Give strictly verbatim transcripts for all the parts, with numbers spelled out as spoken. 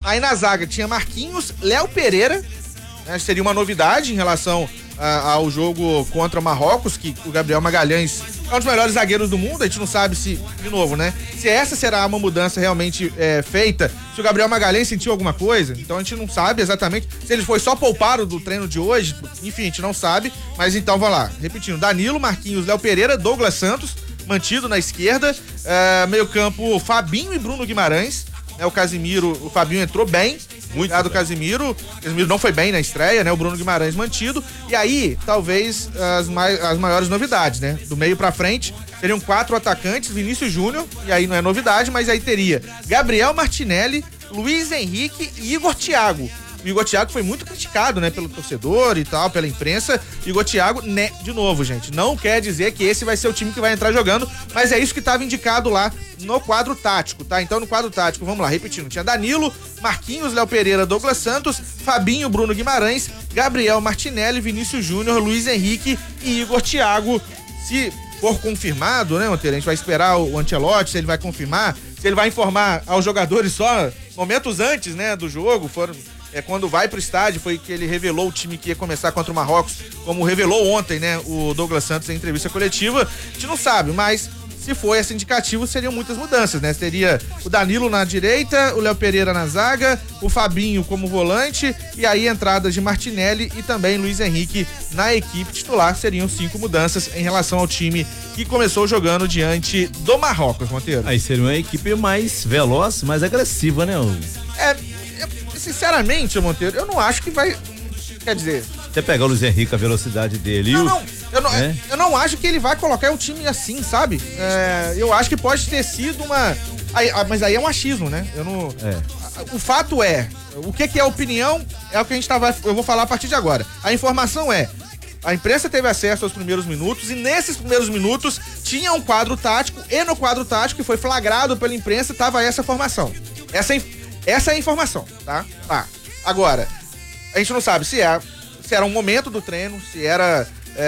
Aí na zaga tinha Marquinhos, Léo Pereira, né, seria uma novidade em relação a, ao jogo contra o Marrocos, que o Gabriel Magalhães é um dos melhores zagueiros do mundo. A gente não sabe se, de novo, né, se essa será uma mudança realmente é, feita, se o Gabriel Magalhães sentiu alguma coisa, então a gente não sabe exatamente se ele foi só poupado do treino de hoje, enfim, a gente não sabe, mas então vamos lá, repetindo, Danilo, Marquinhos, Léo Pereira, Douglas Santos, mantido na esquerda, é, meio campo Fabinho e Bruno Guimarães, né, o Casimiro, o Fabinho entrou bem, muito do Casimiro, o Casimiro não foi bem na estreia, né, o Bruno Guimarães mantido, e aí, talvez, as, mai, as maiores novidades, né, do meio pra frente, seriam quatro atacantes, Vinícius Júnior, e aí não é novidade, mas aí teria Gabriel Martinelli, Luiz Henrique e Igor Thiago. O Igor Thiago foi muito criticado, né, pelo torcedor e tal, pela imprensa. Igor Thiago, né, de novo, gente, não quer dizer que esse vai ser o time que vai entrar jogando, mas é isso que estava indicado lá no quadro tático, tá? Então no quadro tático, vamos lá, repetindo, tinha Danilo, Marquinhos, Léo Pereira, Douglas Santos, Fabinho, Bruno Guimarães, Gabriel Martinelli, Vinícius Júnior, Luiz Henrique e Igor Thiago. Se for confirmado, né, Monteiro, a gente vai esperar o Ancelotti, se ele vai confirmar, se ele vai informar aos jogadores só momentos antes, né, do jogo, foram... É, quando vai pro estádio, foi que ele revelou o time que ia começar contra o Marrocos, como revelou ontem, né, o Douglas Santos em entrevista coletiva. A gente não sabe, mas se for esse indicativo, seriam muitas mudanças, né? Seria o Danilo na direita, o Léo Pereira na zaga, o Fabinho como volante, e aí entradas de Martinelli e também Luiz Henrique na equipe titular. Seriam cinco mudanças em relação ao time que começou jogando diante do Marrocos, Monteiro. Aí seria uma equipe mais veloz, mais agressiva, né? É... Sinceramente, Monteiro, eu não acho que vai. Quer dizer. Você pegar o Luiz Henrique, a velocidade dele. Não, o... não, eu não, é? eu não acho que ele vai colocar o time assim, sabe? É, eu acho que pode ter sido uma. Aí, mas aí é um achismo, né? Eu não. É. O fato é, o que, que é opinião é o que a gente tava. Eu vou falar a partir de agora. A informação é. A imprensa teve acesso aos primeiros minutos e nesses primeiros minutos tinha um quadro tático e no quadro tático que foi flagrado pela imprensa estava essa formação. Essa informação. Essa é a informação, tá? Tá. Agora, a gente não sabe se, é, se era um momento do treino, se era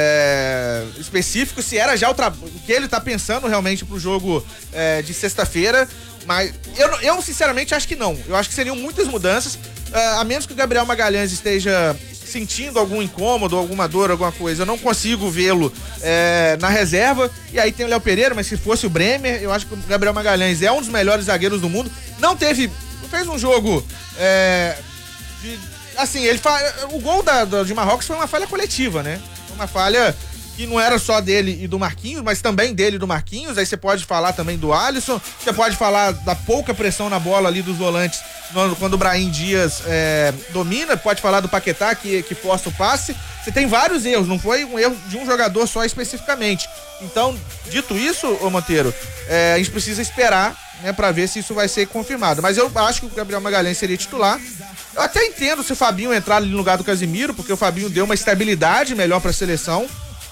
é, específico, se era já o, tra... o que ele tá pensando realmente pro jogo é, de sexta-feira, mas eu, eu sinceramente acho que não. Eu acho que seriam muitas mudanças, é, a menos que o Gabriel Magalhães esteja sentindo algum incômodo, alguma dor, alguma coisa. Eu não consigo vê-lo é, na reserva. E aí tem o Léo Pereira, mas se fosse o Bremer, eu acho que o Gabriel Magalhães é um dos melhores zagueiros do mundo. Não teve... fez um jogo é, de, assim, ele fa... o gol da, da, de Marrocos foi uma falha coletiva, né? Foi uma falha que não era só dele e do Marquinhos, mas também dele e do Marquinhos. Aí você pode falar também do Alisson, você pode falar da pouca pressão na bola ali dos volantes no, quando o Brahim Dias é, domina, pode falar do Paquetá que, que força o passe. Você tem vários erros, não foi um erro de um jogador só especificamente. Então, dito isso, ô Monteiro, é, a gente precisa esperar, né, pra ver se isso vai ser confirmado. Mas eu acho que o Gabriel Magalhães seria titular. Eu até entendo se o Fabinho entrar ali no lugar do Casimiro, porque o Fabinho deu uma estabilidade melhor pra seleção.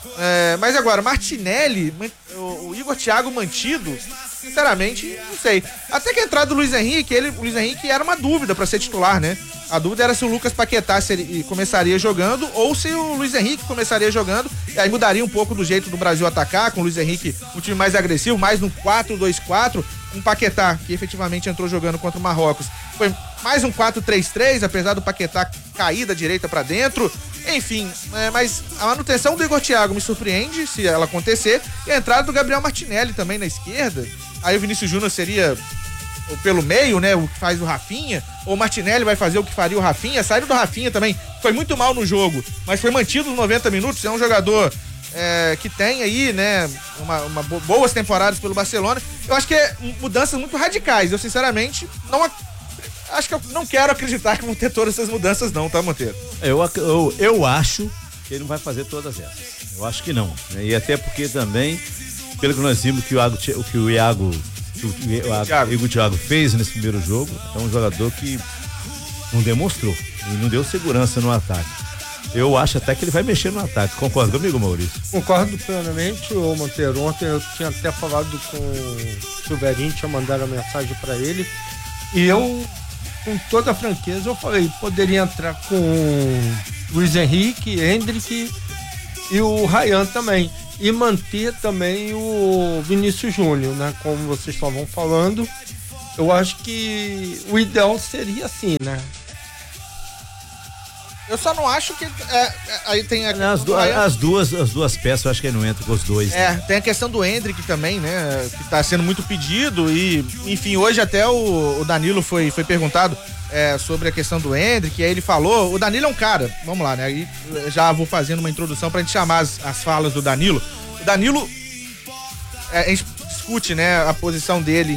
É, mas agora, Martinelli, o, o Igor Thiago mantido, sinceramente, não sei. Até que a entrada do Luiz Henrique, ele, o Luiz Henrique era uma dúvida pra ser titular, né? A dúvida era se o Lucas Paquetá seria, começaria jogando ou se o Luiz Henrique começaria jogando, e aí mudaria um pouco do jeito do Brasil atacar, com o Luiz Henrique um time mais agressivo, mais no quatro dois quatro, com o Paquetá, que efetivamente entrou jogando contra o Marrocos. Foi mais um quatro três três, apesar do Paquetá cair da direita pra dentro. Enfim, é, mas a manutenção do Igor Thiago me surpreende, se ela acontecer, e a entrada do Gabriel Martinelli também na esquerda. Aí o Vinícius Júnior seria pelo meio, né, o que faz o Rafinha, ou o Martinelli vai fazer o que faria o Rafinha. A saída do Rafinha também foi muito mal no jogo, mas foi mantido nos noventa minutos. É um jogador é, que tem aí, né, uma, uma bo- boas temporadas pelo Barcelona. Eu acho que é mudanças muito radicais. Eu, sinceramente, não ac- acho que eu não quero acreditar que vão ter todas essas mudanças não, tá, Monteiro? Eu, eu, eu acho que ele não vai fazer todas essas. Eu acho que não, né? E até porque também, pelo que nós vimos que o Iago, que o Iago que o, o, o Igor Thiago fez nesse primeiro jogo, é um jogador que não demonstrou e não deu segurança no ataque. Eu acho até que ele vai mexer no ataque. Concorda comigo, Maurício? Concordo plenamente, ô Monteiro. Ontem eu tinha até falado com o Silveirinho, tinha mandado a mensagem para ele, e eu, com toda a franqueza, eu falei, poderia entrar com Luiz Henrique, Hendrick e o Ryan também. E manter também o Vinícius Júnior, né? Como vocês estavam falando. Eu acho que o ideal seria assim, né? Eu só não acho que. É, aí tem a as, du as, duas, as duas peças, eu acho que não entra com os dois. É, né? tem a questão do Endrick também, né? Que tá sendo muito pedido. E, enfim, hoje até o, o Danilo foi, foi perguntado é, sobre a questão do Endrick. E aí ele falou: o Danilo é um cara, vamos lá, né? Aí já vou fazendo uma introdução pra gente chamar as, as falas do Danilo. O Danilo, é, a gente discute, né, a posição dele